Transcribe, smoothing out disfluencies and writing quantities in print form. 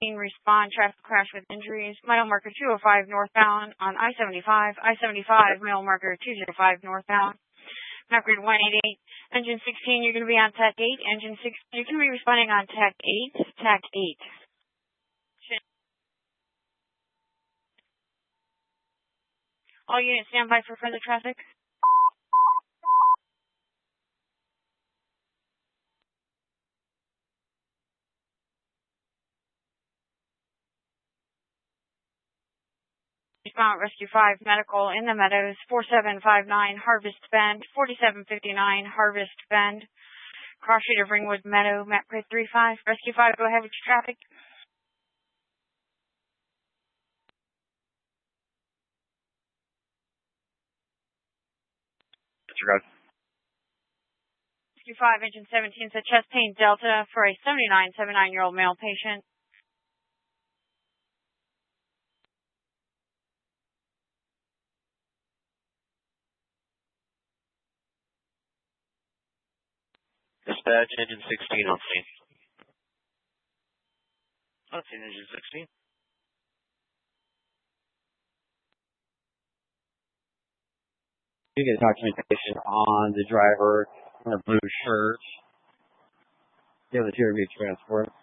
respond traffic crash with injuries. Mile marker 205 northbound on I-75. I-75, mile marker 205 northbound. Map grid 188. Engine 16, you're going to be on TAC 8. Engine 6, you're going to be responding on TAC 8. TAC 8. All units stand by for further traffic. Respond Rescue 5 Medical in the Meadows, 4759 Harvest Bend, 4759 Harvest Bend. Cross street of Ringwood Meadow, map grid 35. Rescue 5, go ahead with your traffic. Disregard. Rescue 5, engine 17 said chest pain Delta for a 79-year-old male patient. Dispatch, engine 16 on scene. On scene, engine 16. You get documentation on the driver in a blue shirt. You have the tier B transport.